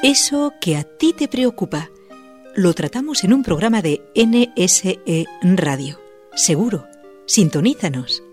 Eso que a ti te preocupa, lo tratamos en un programa de NSE Radio. Seguro, sintonízanos.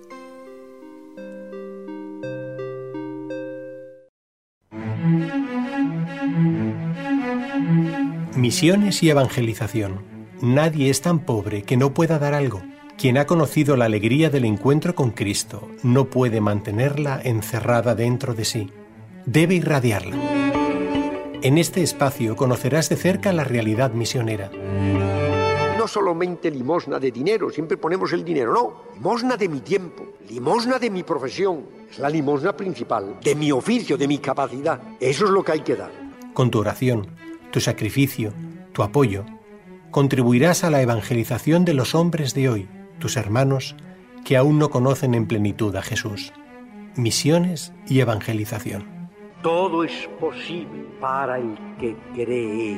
Misiones y evangelización. Nadie es tan pobre que no pueda dar algo. Quien ha conocido la alegría del encuentro con Cristo no puede mantenerla encerrada dentro de sí. Debe irradiarla. En este espacio conocerás de cerca la realidad misionera. No solamente limosna de dinero, siempre ponemos el dinero, no. Limosna de mi tiempo, limosna de mi profesión. Es la limosna principal, de mi oficio, de mi capacidad. Eso es lo que hay que dar. Con tu oración, tu sacrificio, tu apoyo, contribuirás a la evangelización de los hombres de hoy, tus hermanos, que aún no conocen en plenitud a Jesús. Misiones y evangelización. Todo es posible para el que cree.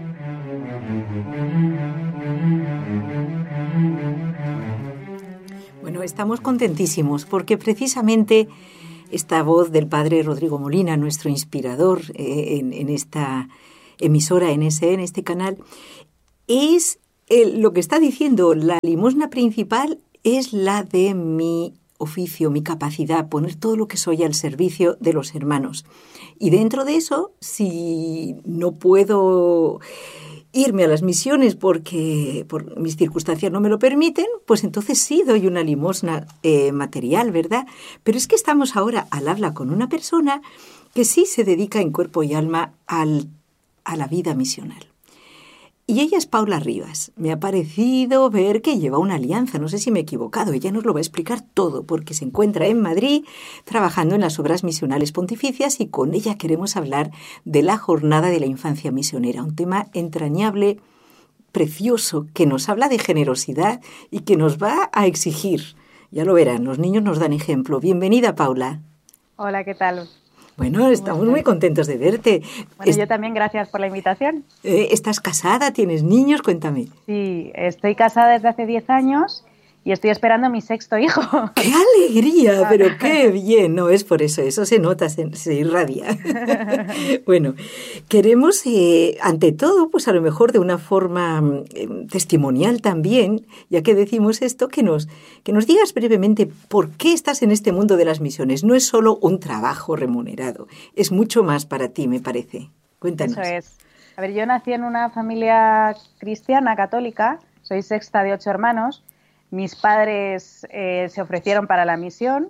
Bueno, estamos contentísimos porque precisamente esta voz del padre Rodrigo Molina, nuestro inspirador en esta emisora NSE, en este canal, es lo que está diciendo. La limosna principal es la de mi oficio, mi capacidad, poner todo lo que soy al servicio de los hermanos. Y dentro de eso, si no puedo irme a las misiones porque por mis circunstancias no me lo permiten, pues entonces sí doy una limosna material, ¿verdad? Pero es que estamos ahora al habla con una persona que sí se dedica en cuerpo y alma a la vida misional. Y ella es Paula Rivas. Me ha parecido ver que lleva una alianza, no sé si me he equivocado. Ella nos lo va a explicar todo porque se encuentra en Madrid trabajando en las obras misionales pontificias y con ella queremos hablar de la Jornada de la Infancia Misionera, un tema entrañable, precioso, que nos habla de generosidad y que nos va a exigir. Ya lo verán, los niños nos dan ejemplo. Bienvenida, Paula. Hola, ¿qué tal? Bueno, estamos muy contentos de verte. Bueno, yo también, gracias por la invitación. ¿Estás casada? ¿Tienes niños? Cuéntame. Sí, estoy casada desde hace 10 años y estoy esperando mi 6º hijo. ¡Qué alegría! Pero qué bien. No, es por eso se nota, se irradia. Bueno, queremos, ante todo, pues a lo mejor de una forma testimonial también, ya que decimos esto, que nos digas brevemente por qué estás en este mundo de las misiones. No es solo un trabajo remunerado, es mucho más para ti, me parece. Cuéntanos. Eso es. A ver, yo nací en una familia cristiana, católica, soy 6ª de 8 hermanos. Mis padres se ofrecieron para la misión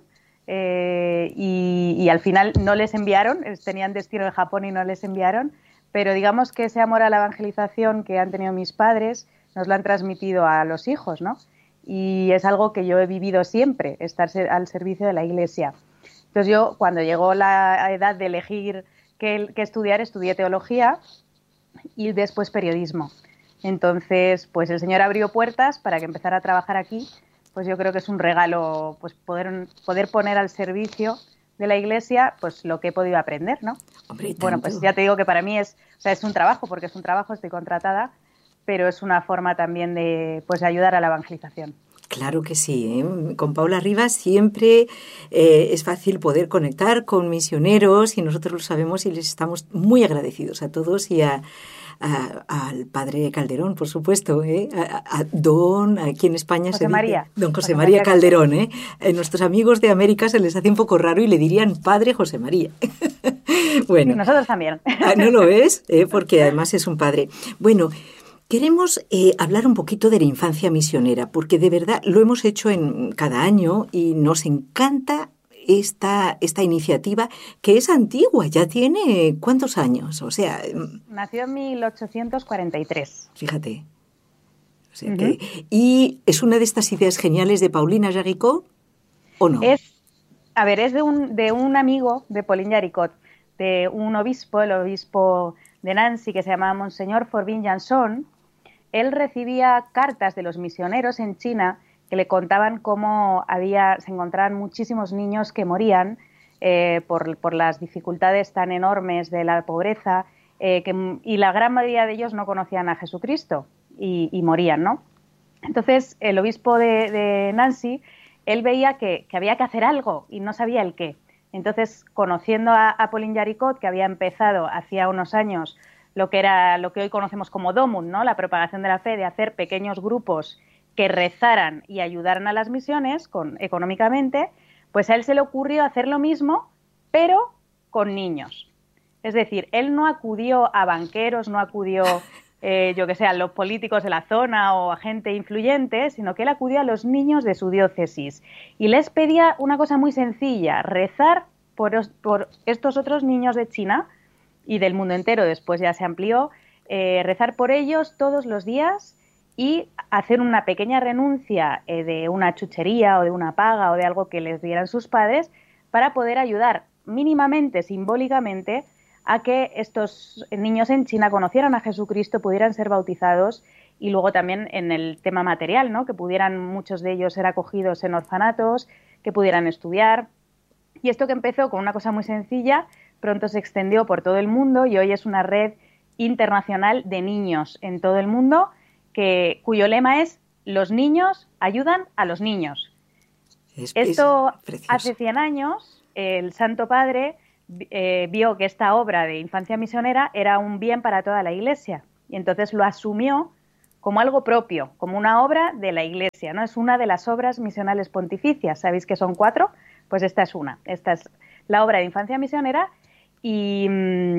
y al final no les enviaron, tenían destino en Japón y no les enviaron, pero digamos que ese amor a la evangelización que han tenido mis padres nos lo han transmitido a los hijos, ¿no? Y es algo que yo he vivido siempre, estar al servicio de la Iglesia. Entonces yo, cuando llegó la edad de elegir qué estudiar, estudié teología y después periodismo. Entonces, pues el Señor abrió puertas para que empezara a trabajar aquí. Pues yo creo que es un regalo, pues poder poner al servicio de la Iglesia pues lo que he podido aprender, ¿no? Hombre, bueno, pues ya te digo que para mí es un trabajo, porque es un trabajo, estoy contratada, pero es una forma también de pues ayudar a la evangelización. Claro que sí, ¿eh? Con Paula Rivas siempre es fácil poder conectar con misioneros y nosotros lo sabemos y les estamos muy agradecidos a todos y al padre Calderón, por supuesto, aquí en España José María. Don José María Calderón, nuestros amigos de América se les hace un poco raro y le dirían padre José María. Bueno, sí, nosotros también. ¿No lo ves? Porque además es un padre. Bueno, queremos hablar un poquito de la infancia misionera, porque de verdad lo hemos hecho en cada año y nos encanta esta iniciativa que es antigua, ya tiene ¿cuántos años? O sea, nació en 1843. Fíjate. O sea ¿y es una de estas ideas geniales de Paulina Jaricot o no? Es de un amigo de Pauline Jaricot, de un obispo, el obispo de Nancy, que se llamaba Monseñor Forbin Janson. Él recibía cartas de los misioneros en China que le contaban cómo se encontraban muchísimos niños que morían por las dificultades tan enormes de la pobreza y la gran mayoría de ellos no conocían a Jesucristo y morían, ¿no? Entonces, el obispo de Nancy, él veía que había que hacer algo y no sabía el qué. Entonces, conociendo a Pauline Jaricot, que había empezado hacía unos años lo que hoy conocemos como Domum, ¿no? La propagación de la fe, de hacer pequeños grupos que rezaran y ayudaran a las misiones económicamente, pues a él se le ocurrió hacer lo mismo, pero con niños. Es decir, él no acudió a banqueros, no acudió, a los políticos de la zona o a gente influyente, sino que él acudió a los niños de su diócesis y les pedía una cosa muy sencilla: rezar por estos otros niños de China y del mundo entero. Después ya se amplió, rezar por ellos todos los días y hacer una pequeña renuncia de una chuchería o de una paga o de algo que les dieran sus padres para poder ayudar mínimamente, simbólicamente, a que estos niños en China conocieran a Jesucristo, pudieran ser bautizados y luego también en el tema material, ¿no? Que pudieran muchos de ellos ser acogidos en orfanatos, que pudieran estudiar. Y esto, que empezó con una cosa muy sencilla, pronto se extendió por todo el mundo y hoy es una red internacional de niños en todo el mundo cuyo lema es: los niños ayudan a los niños. Esto hace 100 años el Santo Padre vio que esta obra de infancia misionera era un bien para toda la Iglesia y entonces lo asumió como algo propio, como una obra de la Iglesia, ¿no? Es una de las obras misionales pontificias. ¿Sabéis que son 4? Pues esta es una. Esta es la obra de infancia misionera y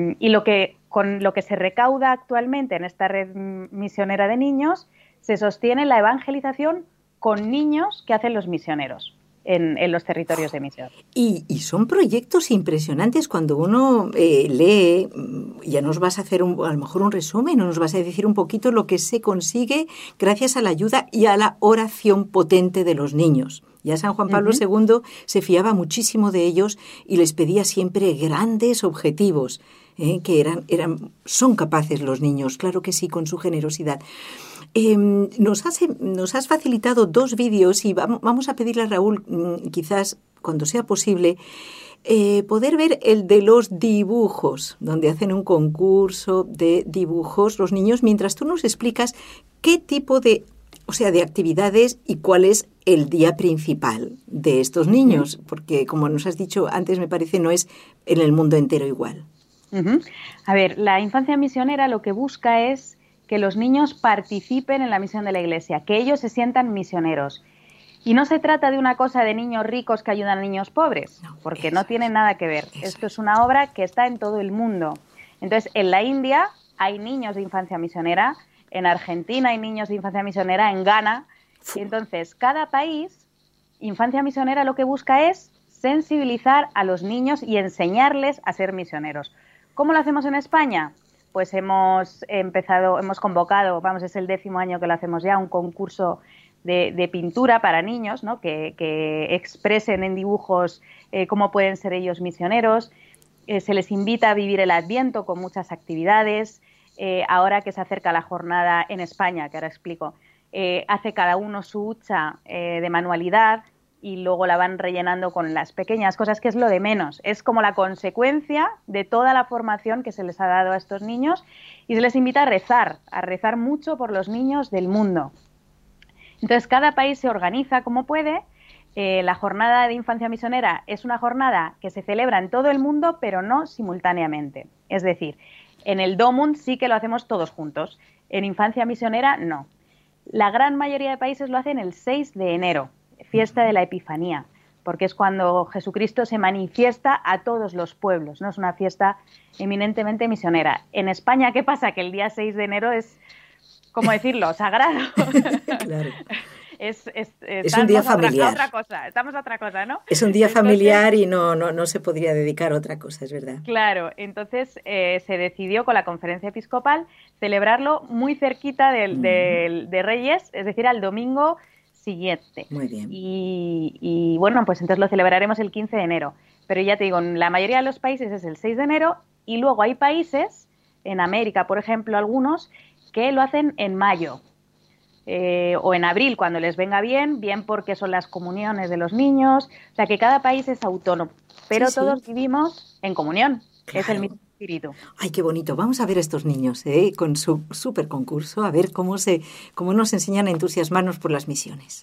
con lo que se recauda actualmente en esta red misionera de niños se sostiene la evangelización con niños que hacen los misioneros en los territorios de misión. Y son proyectos impresionantes. Cuando uno lee, ya nos vas a hacer a lo mejor un resumen, o nos vas a decir un poquito lo que se consigue gracias a la ayuda y a la oración potente de los niños. Ya San Juan Pablo II se fiaba muchísimo de ellos y les pedía siempre grandes objetivos, que son capaces los niños, claro que sí, con su generosidad. Nos has facilitado 2 vídeos y vamos a pedirle a Raúl, quizás cuando sea posible, poder ver el de los dibujos, donde hacen un concurso de dibujos los niños, mientras tú nos explicas qué tipo de actividades y cuál es el día principal de estos niños, porque como nos has dicho antes, me parece no es en el mundo entero igual. A ver, la infancia misionera lo que busca es que los niños participen en la misión de la Iglesia, que ellos se sientan misioneros. Y no se trata de una cosa de niños ricos que ayudan a niños pobres, porque no tiene nada que ver. Esto es una obra que está en todo el mundo. Entonces, en la India hay niños de infancia misionera, en Argentina hay niños de infancia misionera, en Ghana. Y entonces, cada país, infancia misionera lo que busca es sensibilizar a los niños y enseñarles a ser misioneros. ¿Cómo lo hacemos en España? Pues hemos convocado, es el 10º año que lo hacemos ya, un concurso de pintura para niños, ¿no? que expresen en dibujos cómo pueden ser ellos misioneros. Se les invita a vivir el Adviento con muchas actividades. Ahora que se acerca la jornada en España, que ahora explico, hace cada uno su hucha de manualidad y luego la van rellenando con las pequeñas cosas, que es lo de menos. Es como la consecuencia de toda la formación que se les ha dado a estos niños y se les invita a rezar mucho por los niños del mundo. Entonces, cada país se organiza como puede. La jornada de infancia misionera es una jornada que se celebra en todo el mundo, pero no simultáneamente. Es decir, en el Domum sí que lo hacemos todos juntos. En infancia misionera, no. La gran mayoría de países lo hacen el 6 de enero, fiesta de la Epifanía, porque es cuando Jesucristo se manifiesta a todos los pueblos, ¿no? Es una fiesta eminentemente misionera. En España, ¿qué pasa? Que el día 6 de enero es, ¿cómo decirlo?, sagrado. Claro. Es un día familiar. Estamos a otra cosa, ¿no? Es un día familiar y no se podría dedicar a otra cosa, es verdad. Claro, entonces se decidió con la Conferencia Episcopal celebrarlo muy cerquita de Reyes, es decir, al domingo siguiente. Muy bien. Y bueno, pues entonces lo celebraremos el 15 de enero. Pero ya te digo, en la mayoría de los países es el 6 de enero y luego hay países, en América, por ejemplo, algunos, que lo hacen en mayo. O en abril, cuando les venga bien porque son las comuniones de los niños. O sea, que cada país es autónomo, pero todos vivimos en comunión. Claro. Es el mismo espíritu. Ay, qué bonito. Vamos a ver a estos niños, con su súper concurso, a ver cómo nos enseñan a entusiasmarnos por las misiones.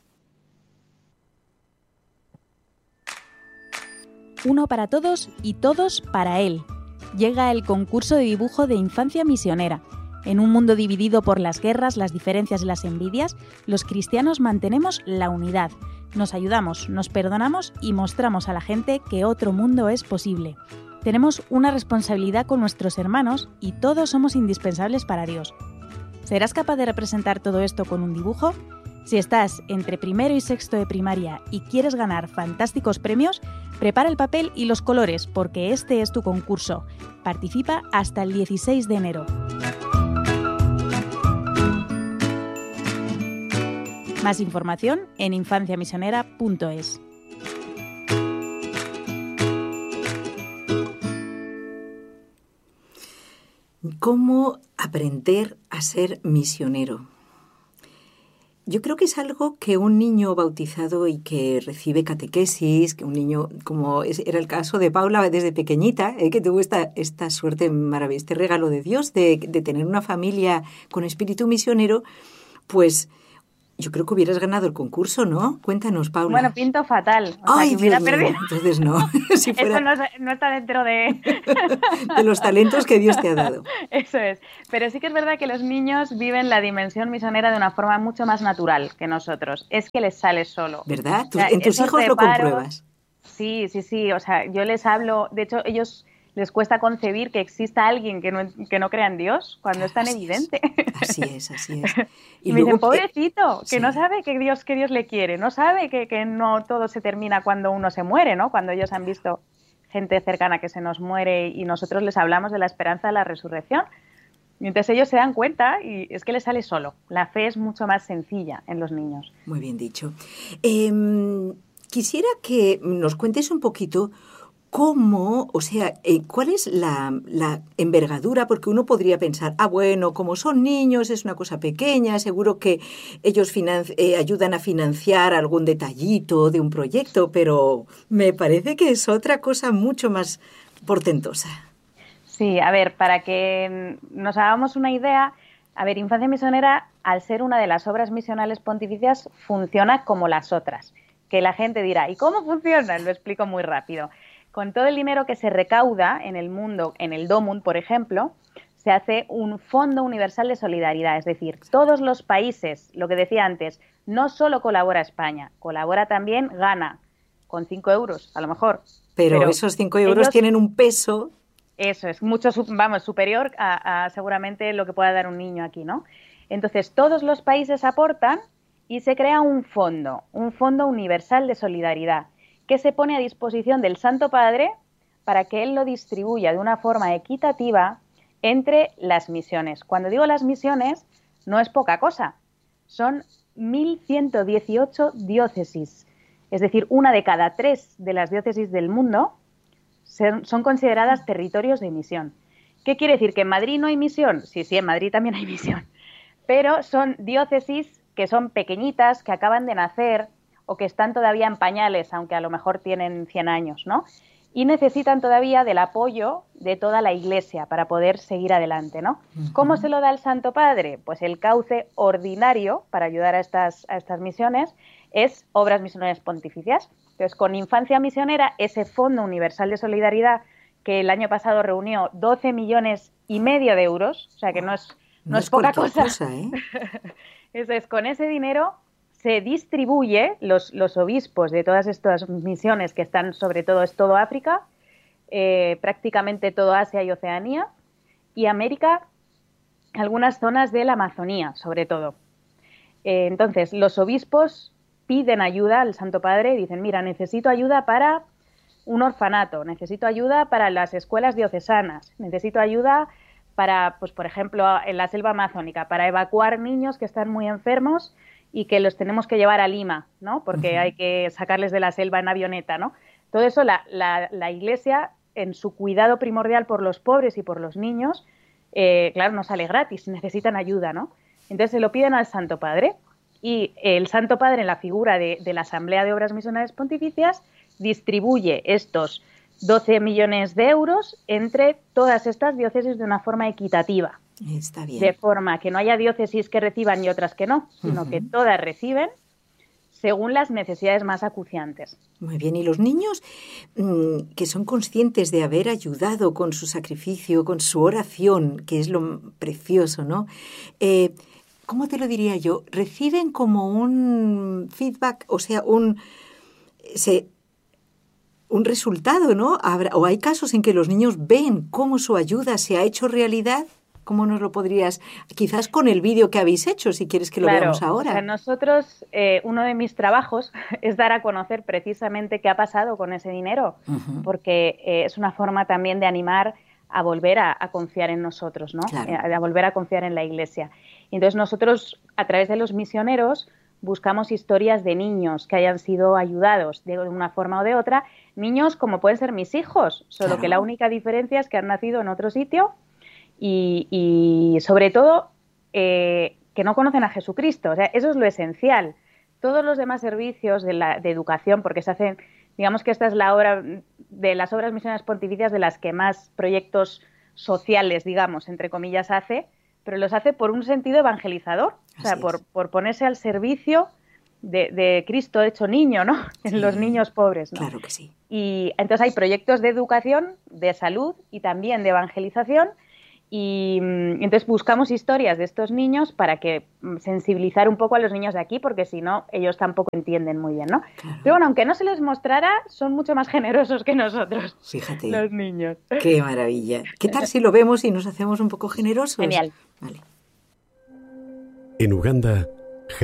Uno para todos y todos para él. llega el concurso de dibujo de Infancia Misionera. En un mundo dividido por las guerras, las diferencias y las envidias, los cristianos mantenemos la unidad. Nos ayudamos, nos perdonamos y mostramos a la gente que otro mundo es posible. Tenemos una responsabilidad con nuestros hermanos y todos somos indispensables para Dios. ¿Serás capaz de representar todo esto con un dibujo? Si estás entre primero y sexto de primaria y quieres ganar fantásticos premios, prepara el papel y los colores porque este es tu concurso. Participa hasta el 16 de enero. Más información en infanciamisionera.es. ¿Cómo aprender a ser misionero? Yo creo que es algo que un niño bautizado y que recibe catequesis, que un niño, como era el caso de Paula desde pequeñita, que tuvo esta suerte maravillosa, este regalo de Dios de tener una familia con espíritu misionero, pues yo creo que hubieras ganado el concurso, ¿no? Cuéntanos, Paula. Bueno, pinto fatal. ¡Ay, que hubiera Dios mío! perdido. Entonces no. Si fuera... Eso no está dentro de... de los talentos que Dios te ha dado. Eso es. Pero sí que es verdad que los niños viven la dimensión misionera de una forma mucho más natural que nosotros. Es que les sale solo. ¿Verdad? O sea, en tus hijos lo compruebas. Sí. O sea, yo les hablo... De hecho, ellos... Les cuesta concebir que exista alguien que no crea en Dios cuando es tan evidente. Así es. Y me dicen, pobrecito, que no sabe que Dios le quiere, no sabe que no todo se termina cuando uno se muere, ¿no? Cuando ellos han visto gente cercana que se nos muere y nosotros les hablamos de la esperanza de la resurrección. Y entonces ellos se dan cuenta y es que les sale solo. La fe es mucho más sencilla en los niños. Muy bien dicho. Quisiera que nos cuentes un poquito ¿cómo, o sea, cuál es la envergadura? Porque uno podría pensar, bueno, como son niños, es una cosa pequeña, seguro que ellos ayudan a financiar algún detallito de un proyecto, pero me parece que es otra cosa mucho más portentosa. Sí, a ver, para que nos hagamos una idea, Infancia Misionera, al ser una de las obras misionales pontificias, funciona como las otras. Que la gente dirá, ¿y cómo funciona? Lo explico muy rápido. Con todo el dinero que se recauda en el mundo, en el DOMUN, por ejemplo, se hace un Fondo Universal de Solidaridad. Es decir, todos los países, lo que decía antes, no solo colabora España, colabora también Ghana, con 5 euros, a lo mejor. Pero esos 5 euros tienen un peso. Eso es, mucho, superior a seguramente lo que pueda dar un niño aquí, ¿no? Entonces, todos los países aportan y se crea un Fondo Universal de Solidaridad, que se pone a disposición del Santo Padre para que él lo distribuya de una forma equitativa entre las misiones. Cuando digo las misiones, no es poca cosa. Son 1.118 diócesis. Es decir, una de cada 3 de las diócesis del mundo son consideradas territorios de misión. ¿Qué quiere decir? ¿Que en Madrid no hay misión? Sí, en Madrid también hay misión. Pero son diócesis que son pequeñitas, que acaban de nacer, o que están todavía en pañales, aunque a lo mejor tienen 100 años, ¿no? Y necesitan todavía del apoyo de toda la Iglesia para poder seguir adelante, ¿no? Uh-huh. ¿Cómo se lo da el Santo Padre? Pues el cauce ordinario para ayudar a estas misiones es Obras Misionales Pontificias. Entonces, con Infancia Misionera, ese Fondo Universal de Solidaridad que el año pasado reunió 12,5 millones de euros, o sea que no es poca cosa. Eso es, con ese dinero se distribuye, los obispos de todas estas misiones que están, sobre todo, es todo África, prácticamente todo Asia y Oceanía, y América, algunas zonas de la Amazonía, sobre todo. Entonces, los obispos piden ayuda al Santo Padre y dicen, mira, necesito ayuda para un orfanato, necesito ayuda para las escuelas diocesanas, necesito ayuda para, pues por ejemplo, en la selva amazónica, para evacuar niños que están muy enfermos y que los tenemos que llevar a Lima, ¿no? Porque hay que sacarles de la selva en avioneta, ¿no? Todo eso la Iglesia, en su cuidado primordial por los pobres y por los niños, claro, no sale gratis, necesitan ayuda, ¿no? Entonces se lo piden al Santo Padre y el Santo Padre, en la figura de la Asamblea de Obras Misionales Pontificias, distribuye estos 12 millones de euros entre todas estas diócesis de una forma equitativa. Está bien. De forma que no haya diócesis que reciban y otras que no, sino que todas reciben, según las necesidades más acuciantes. Muy bien, y los niños que son conscientes de haber ayudado con su sacrificio, con su oración, que es lo precioso, ¿no? ¿Cómo te lo diría yo? Reciben como un feedback, o sea, un resultado, ¿no? O hay casos en que los niños ven cómo su ayuda se ha hecho realidad. ¿Cómo nos lo podrías...? Quizás con el vídeo que habéis hecho, si quieres que lo veamos ahora. O sea, nosotros, uno de mis trabajos es dar a conocer precisamente qué ha pasado con ese dinero, porque es una forma también de animar a volver a confiar en nosotros, ¿no? Claro. A volver a confiar en la Iglesia. Y entonces nosotros, a través de los misioneros, buscamos historias de niños que hayan sido ayudados de una forma o de otra. Niños como pueden ser mis hijos, solo que la única diferencia es que han nacido en otro sitio y sobre todo que no conocen a Jesucristo. O sea, eso es lo esencial. Todos los demás servicios de educación, porque se hacen, digamos que esta es la obra de las obras misioneras pontificias de las que más proyectos sociales, digamos, entre comillas, hace, pero los hace por un sentido evangelizador, o sea, por ponerse al servicio de Cristo hecho niño, ¿no? En los niños pobres, ¿no? Claro que sí. Y entonces hay proyectos de educación, de salud y también de evangelización. Y entonces buscamos historias de estos niños para que sensibilizar un poco a los niños de aquí, porque si no, ellos tampoco entienden muy bien, ¿no? Claro. Pero bueno, aunque no se les mostrara, son mucho más generosos que nosotros. Fíjate. Los niños. Qué maravilla. ¿Qué tal si lo vemos y nos hacemos un poco generosos? Genial. Vale. En Uganda,